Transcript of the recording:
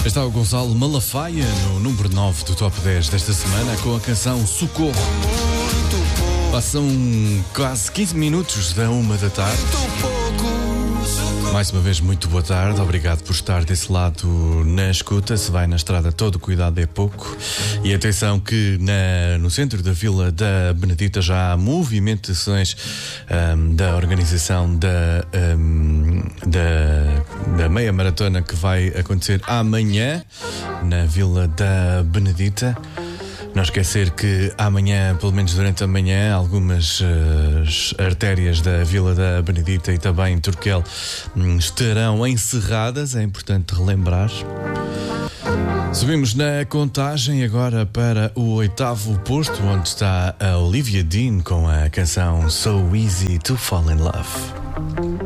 Está o Gonçalo Malafaia no número 9 do Top 10 desta semana com a canção Socorro. Passam quase 15 minutos da 1 da tarde. Mais uma vez, muito boa tarde. Obrigado por estar desse lado na escuta. Se vai na estrada, todo cuidado é pouco. E atenção que no centro da Vila da Benedita já há movimentações da organização da meia maratona que vai acontecer amanhã na Vila da Benedita. Não esquecer que amanhã, pelo menos durante a manhã, algumas artérias da Vila da Benedita e também Turquel estarão encerradas, é importante relembrar. Subimos na contagem agora para o 8º posto, onde está a Olivia Dean com a canção So Easy to Fall in Love.